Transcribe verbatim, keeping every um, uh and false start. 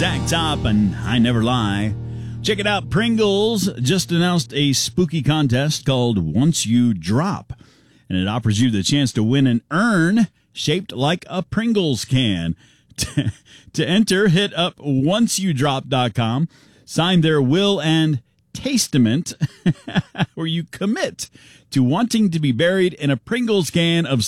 Zach Top and I Never Lie. Check it out. Pringles just announced a spooky contest called Once You Drop, and it offers you the chance to win an urn shaped like a Pringles can. To enter, hit up once you drop dot com, sign their will and testament, where you commit to wanting to be buried in a Pringles can of